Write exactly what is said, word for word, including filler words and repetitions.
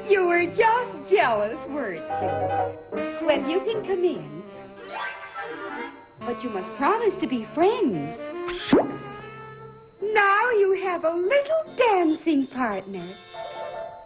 You were just jealous, weren't you? Well, you can come in. But you must promise to be friends. Now you have a little dancing partner.